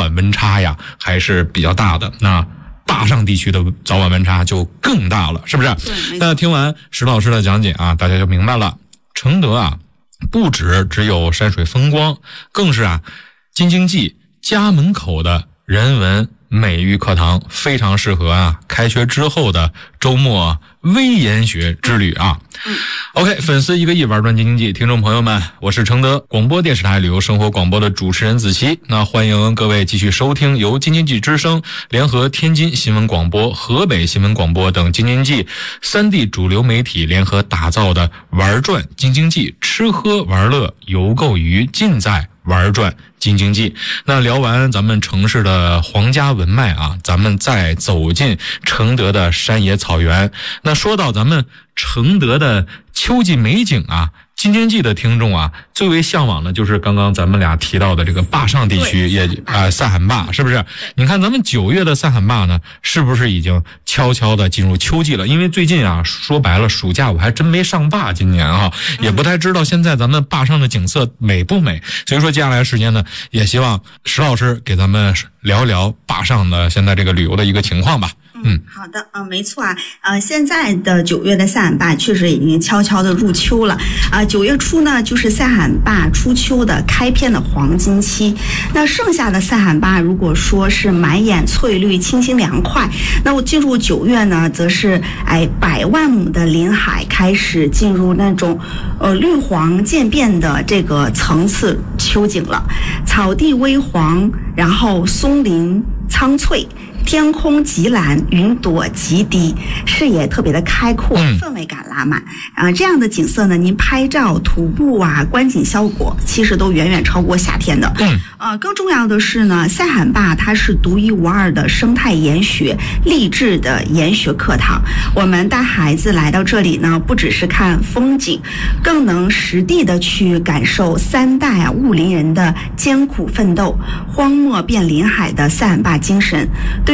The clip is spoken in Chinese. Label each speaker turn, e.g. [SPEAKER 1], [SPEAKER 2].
[SPEAKER 1] 晚温差呀还是比较大的。那坝上地区的早晚温差就更大了，是不是？那听完石老师的讲解啊，大家就明白了，承德啊不只有山水风光，更是京津冀家门口的人文美育课堂，非常适合开学之后的周末微研学之旅啊。OK， 粉丝1个亿玩转京津冀，听众朋友们，我是承德广播电视台旅游生活广播的主持人子期。那欢迎各位继续收听由京津冀之声联合天津新闻广播、河北新闻广播等京津冀3地主流媒体联合打造的玩转京津冀，吃喝玩乐游购娱尽在玩转京津冀。那聊完咱们城市的皇家文脉咱们再走进承德的山野草原。那说到咱们承德的秋季美景京津冀的听众最为向往的就是刚刚咱们俩提到的这个坝上地区，也塞罕坝，是不是？你看咱们9月的塞罕坝呢，是不是已经悄悄的进入秋季了？因为最近说白了暑假我还真没上坝，今年也不太知道现在咱们坝上的景色美不美。所以说接下来的时间呢，也希望石老师给咱们聊一聊坝上的现在这个旅游的一个情况吧。
[SPEAKER 2] 好的，没错现在的9月的塞罕坝确实已经悄悄的入秋了9月初呢，就是塞罕坝初秋的开篇的黄金期。那剩下的塞罕坝如果说是满眼翠绿、清新凉快，那我进入9月呢，则是100万亩的林海开始进入那种绿黄渐变的这个层次秋景了，草地微黄，然后松林苍翠，天空极蓝，云朵极低，视野特别的开阔，氛围感拉满这样的景色呢，您拍照、徒步观景效果其实都远远超过夏天的。更重要的是呢，塞罕坝它是独一无二的生态研学励志的研学课堂。我们带孩子来到这里呢，不只是看风景，更能实地的去感受3代雾林人的艰苦奋斗，荒漠变林海的塞罕坝精神。